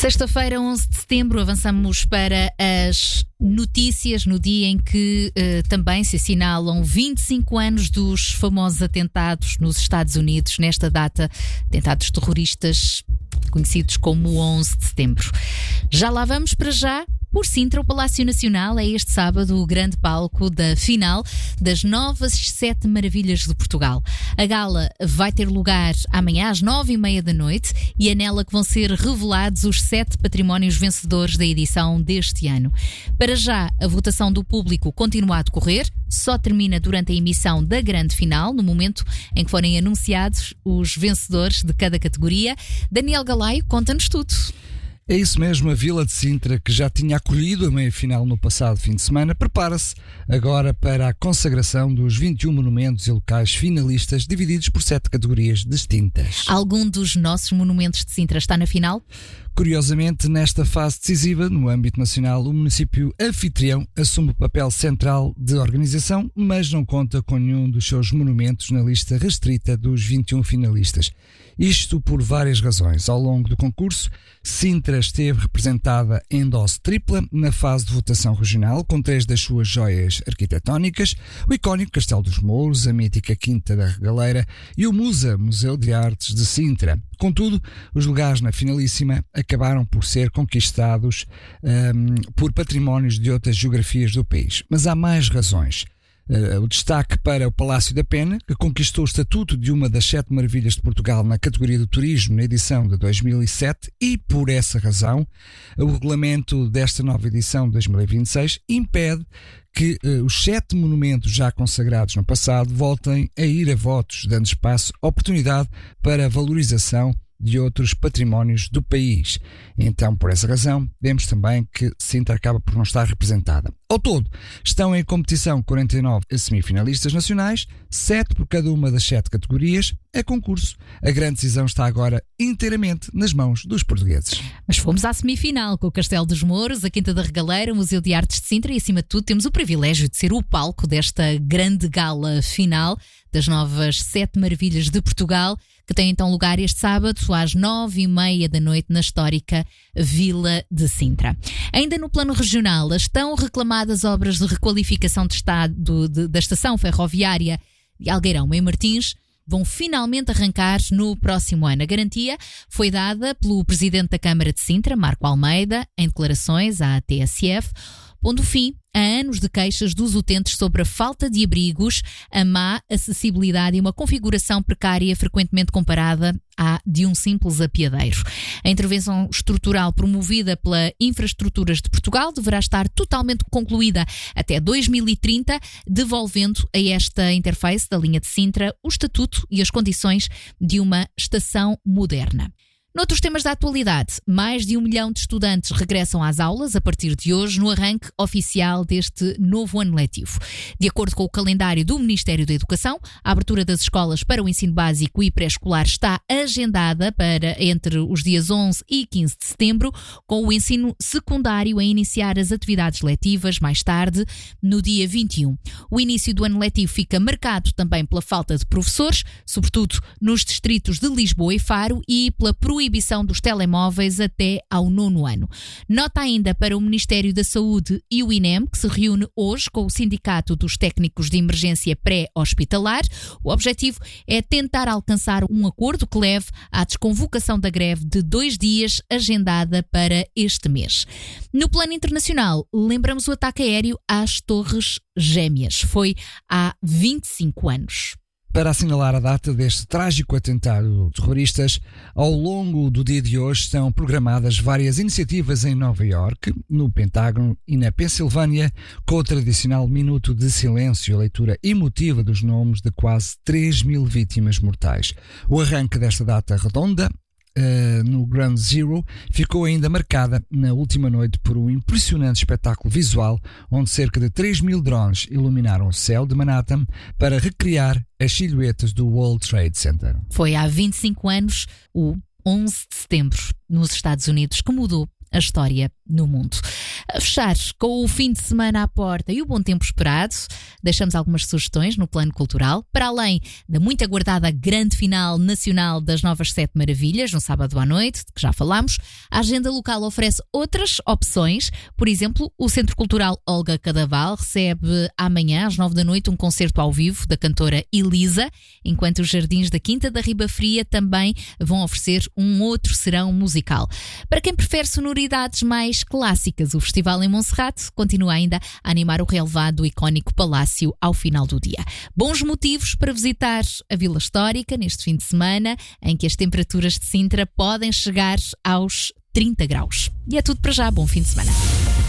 Sexta-feira, 11 de setembro, avançamos para as notícias no dia em que também se assinalam 25 anos dos famosos atentados nos Estados Unidos, nesta data, atentados terroristas conhecidos como 11 de setembro. Já lá vamos. Para já, por Sintra, o Palácio Nacional é este sábado o grande palco da final das novas 7 maravilhas de Portugal. A gala vai ter lugar amanhã às 9h30 da noite e é nela que vão ser revelados os 7 patrimónios vencedores da edição deste ano. Para já, a votação do público continua a decorrer, só termina durante a emissão da grande final, no momento em que forem anunciados os vencedores de cada categoria. Daniel Galaio, conta-nos tudo. É isso mesmo, a Vila de Sintra, que já tinha acolhido a meia-final no passado fim de semana, prepara-se agora para a consagração dos 21 monumentos e locais finalistas, divididos por 7 categorias distintas. Algum dos nossos monumentos de Sintra está na final? Curiosamente, nesta fase decisiva, no âmbito nacional, o município anfitrião assume o papel central de organização, mas não conta com nenhum dos seus monumentos na lista restrita dos 21 finalistas. Isto por várias razões. Ao longo do concurso, Sintra esteve representada em dose tripla na fase de votação regional, com 3 das suas joias arquitetónicas, o icónico Castelo dos Mouros, a mítica Quinta da Regaleira e o MUSA, Museu de Artes de Sintra. Contudo, os lugares na finalíssima acabaram por ser conquistados por patrimónios de outras geografias do país. Mas há mais razões. O destaque para o Palácio da Pena, que conquistou o estatuto de uma das 7 maravilhas de Portugal na categoria do turismo na edição de 2007 e, por essa razão, o regulamento desta nova edição de 2026 impede que os 7 monumentos já consagrados no passado voltem a ir a votos, dando espaço, oportunidade para a valorização de outros patrimónios do país. Então, por essa razão, vemos também que Sintra acaba por não estar representada. Ao todo, estão em competição 49 semifinalistas nacionais, 7 por cada uma das 7 categorias. É concurso. A grande decisão está agora inteiramente nas mãos dos portugueses. Mas fomos à semifinal com o Castelo dos Mouros, a Quinta da Regaleira, o Museu de Artes de Sintra e, acima de tudo, temos o privilégio de ser o palco desta grande gala final das novas 7 maravilhas de Portugal, que tem então lugar este sábado às 9h30 da noite na histórica Vila de Sintra. Ainda no plano regional, as tão reclamadas obras de requalificação de estado da estação ferroviária de Algueirão em Martins vão finalmente arrancar no próximo ano. A garantia foi dada pelo Presidente da Câmara de Sintra, Marco Almeida, em declarações à TSF, pondo fim a anos de queixas dos utentes sobre a falta de abrigos, a má acessibilidade e uma configuração precária frequentemente comparada à de um simples apiadeiro. A intervenção estrutural promovida pela Infraestruturas de Portugal deverá estar totalmente concluída até 2030, devolvendo a esta interface da linha de Sintra o estatuto e as condições de uma estação moderna. Noutros temas da atualidade, mais de 1 milhão de estudantes regressam às aulas a partir de hoje, no arranque oficial deste novo ano letivo. De acordo com o calendário do Ministério da Educação, a abertura das escolas para o ensino básico e pré-escolar está agendada para entre os dias 11 e 15 de setembro, com o ensino secundário a iniciar as atividades letivas mais tarde, no dia 21. O início do ano letivo fica marcado também pela falta de professores, sobretudo nos distritos de Lisboa e Faro, e pela proibição dos telemóveis até ao 9º ano. Nota ainda para o Ministério da Saúde e o INEM, que se reúne hoje com o Sindicato dos Técnicos de Emergência Pré-Hospitalar. O objetivo é tentar alcançar um acordo que leve à desconvocação da greve de 2 dias agendada para este mês. No plano internacional, lembramos o ataque aéreo às Torres Gêmeas. Foi há 25 anos. Para assinalar a data deste trágico atentado terroristas, ao longo do dia de hoje estão programadas várias iniciativas em Nova Iorque, no Pentágono e na Pensilvânia, com o tradicional minuto de silêncio e a leitura emotiva dos nomes de quase 3.000 vítimas mortais. O arranque desta data redonda no Ground Zero ficou ainda marcada na última noite por um impressionante espetáculo visual onde cerca de 3.000 drones iluminaram o céu de Manhattan para recriar as silhuetas do World Trade Center. Foi há 25 anos, o 11 de setembro, nos Estados Unidos, que mudou a história no mundo. A fechar com o fim de semana à porta e o bom tempo esperado, deixamos algumas sugestões no plano cultural. Para além da muito aguardada grande final nacional das Novas Sete Maravilhas, no sábado à noite, de que já falámos, a agenda local oferece outras opções. Por exemplo, o Centro Cultural Olga Cadaval recebe amanhã, às 9 da noite, um concerto ao vivo da cantora Elisa, enquanto os Jardins da Quinta da Riba Fria também vão oferecer um outro serão musical. Para quem prefere sonoridades mais clássicas, o Festival em Monserrate continua ainda a animar o relevado do icónico palácio ao final do dia. Bons motivos para visitar a Vila Histórica neste fim de semana, em que as temperaturas de Sintra podem chegar aos 30 graus. E é tudo para já. Bom fim de semana.